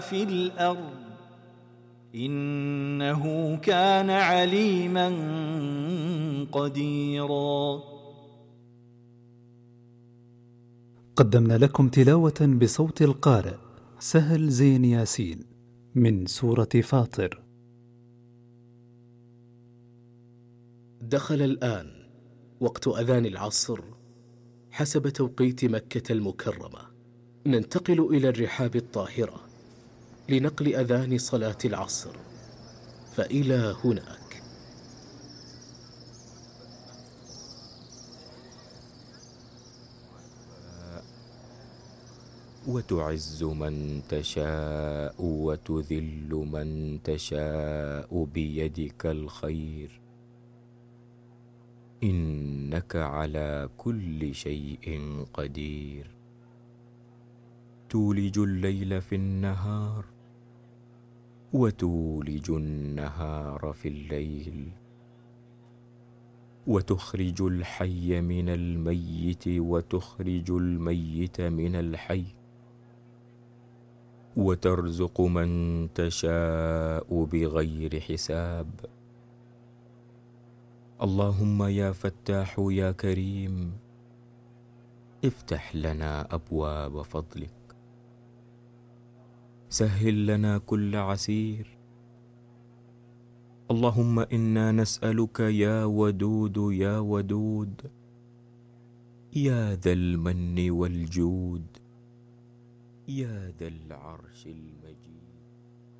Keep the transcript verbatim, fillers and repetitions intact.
في الأرض إنه كان عليما قديرا. قدمنا لكم تلاوة بصوت القارئ سهل زين ياسين من سورة فاطر. دخل الآن وقت أذان العصر حسب توقيت مكة المكرمة. ننتقل إلى الرحاب الطاهرة لنقل أذان صلاة العصر، فإلى هناك. وتعز من تشاء وتذل من تشاء بيدك الخير، إنك على كل شيء قدير. تولج الليل في النهار وتولج النهار في الليل، وتخرج الحي من الميت وتخرج الميت من الحي، وترزق من تشاء بغير حساب. اللهم يا فتاح يا كريم افتح لنا أبواب فضلك، سهل لنا كل عسير. اللهم إنا نسألك يا ودود يا ودود يا ذا المن والجود يا ذا العرش المجيد.